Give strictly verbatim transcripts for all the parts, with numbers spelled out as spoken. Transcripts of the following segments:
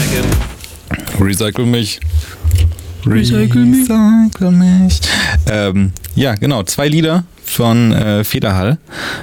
Recycle mich. Recycle mich. Recycle mich. Ähm, ja, genau. Zwei Lieder von äh, Federhall.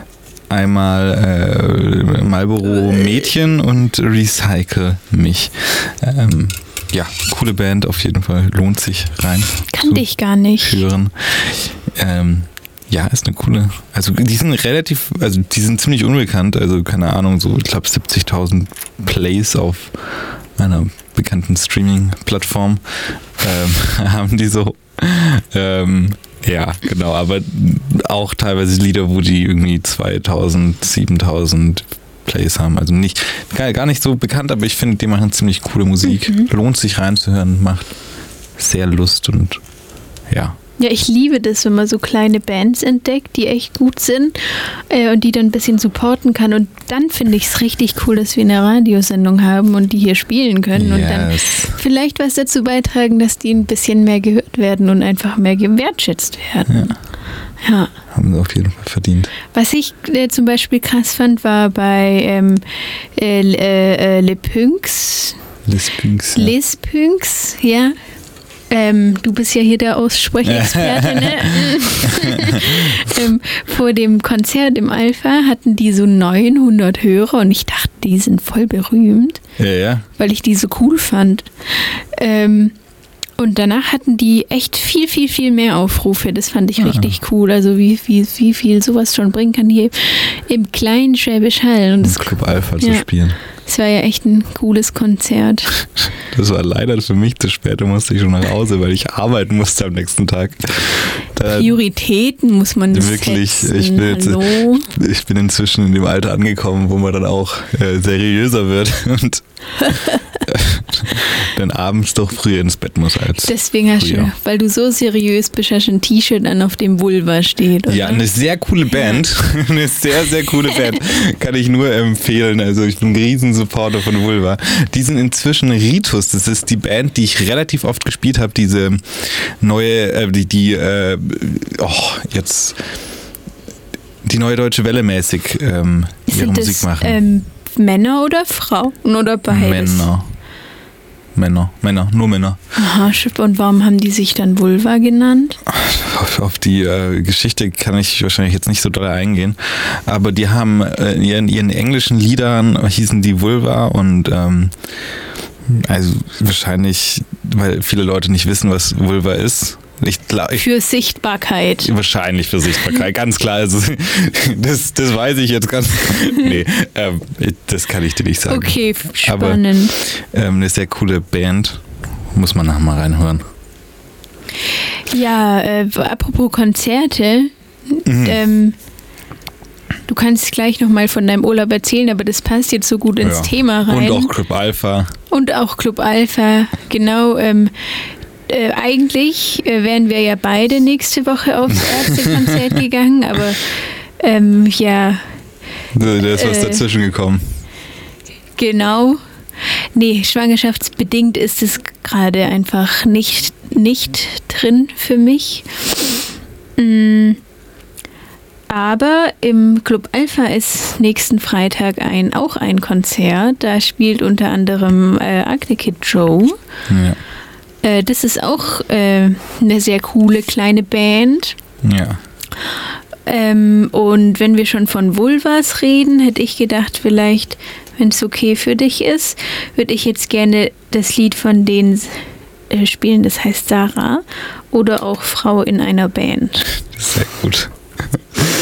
Einmal äh, Marlboro Mädchen und Recycle mich. Ähm, ja, coole Band auf jeden Fall. Lohnt sich rein. Kannte ich gar nicht. Hören. Ähm, ja, ist eine coole. Also die sind relativ, also die sind ziemlich unbekannt. Also keine Ahnung, so ich glaube siebzigtausend Plays auf einer bekannten Streaming-Plattform ähm, haben die so. Ähm, ja, genau, aber auch teilweise Lieder, wo die irgendwie zweitausend, siebentausend Plays haben. Also nicht, gar, gar nicht so bekannt, aber ich finde, die machen ziemlich coole Musik. Mhm. Lohnt sich reinzuhören, macht sehr Lust und ja. Ja, ich liebe das, wenn man so kleine Bands entdeckt, die echt gut sind äh, und die dann ein bisschen supporten kann. Und dann finde ich es richtig cool, dass wir eine Radiosendung haben und die hier spielen können. Yes. Und dann vielleicht was dazu beitragen, dass die ein bisschen mehr gehört werden und einfach mehr gewertschätzt werden. Ja. Ja. Haben sie auf jeden Fall verdient. Was ich äh, zum Beispiel krass fand, war bei ähm, äh, äh, Le Pünks. Les Pünks. Ja. Les Pünks, ja. Ähm, du bist ja hier der Aussprechexperte, ne? ähm, vor dem Konzert im Alpha hatten die so neunhundert Hörer und ich dachte, die sind voll berühmt, ja, ja. weil ich die so cool fand. Ähm, und danach hatten die echt viel, viel, viel mehr Aufrufe. Das fand ich ja. richtig cool. Also wie, wie, wie viel sowas schon bringen kann hier im kleinen Schwäbisch Hall. Und das Club Alpha ja. zu spielen. Es war ja echt ein cooles Konzert. Das war leider für mich zu spät, da musste ich schon nach Hause, weil ich arbeiten musste am nächsten Tag. Da Prioritäten muss man wirklich, setzen. Ich bin, jetzt, Hallo? ich bin inzwischen in dem Alter angekommen, wo man dann auch äh, seriöser wird und dann abends doch früher ins Bett muss als Deswegen hast früher. du, weil du so seriös bist, hast du ein T-Shirt an, auf dem Vulva steht, oder? Ja, eine sehr coole Band. Ja. Eine sehr, sehr coole Band. Kann ich nur empfehlen. Also ich bin ein Riesensupporter von Vulva. Die sind inzwischen Ritus. Das ist die Band, die ich relativ oft gespielt habe. Diese neue, äh, die, die äh, oh, jetzt die neue Deutsche Welle mäßig ähm, ihre Sind Musik das, machen. Ähm, Männer oder Frauen oder beides? Männer. Männer, Männer, nur Männer. Aha, und warum haben die sich dann Vulva genannt? Auf, auf die äh, Geschichte kann ich wahrscheinlich jetzt nicht so doll eingehen, aber die haben äh, in ihren, ihren englischen Liedern hießen die Vulva und ähm, also wahrscheinlich, weil viele Leute nicht wissen, was Vulva ist. Ich glaub, ich, für Sichtbarkeit. Wahrscheinlich für Sichtbarkeit, ganz klar. Also, das, das weiß ich jetzt ganz. Nee, ähm, das kann ich dir nicht sagen. Okay, spannend. Aber ähm, eine sehr coole Band. Muss man nachher mal reinhören. Ja, äh, apropos Konzerte. Mhm. Ähm, du kannst gleich nochmal von deinem Urlaub erzählen, aber das passt jetzt so gut ins ja. Thema rein. Und auch Club Alpha. Und auch Club Alpha, genau. Ähm, Äh, eigentlich äh, wären wir ja beide nächste Woche aufs Ärztekonzert gegangen, aber ähm, ja. Da, da ist was äh, dazwischen gekommen. Genau. Nee, schwangerschaftsbedingt ist es gerade einfach nicht, nicht drin für mich. Mhm. Aber im Club Alpha ist nächsten Freitag ein, auch ein Konzert. Da spielt unter anderem äh, Acne Kid Joe. Ja. Das ist auch äh, eine sehr coole kleine Band. Ja. Ähm, und wenn wir schon von Vulvas reden, hätte ich gedacht, vielleicht, wenn es okay für dich ist, würde ich jetzt gerne das Lied von denen äh, spielen, das heißt Sarah oder auch Frau in einer Band. Sehr gut.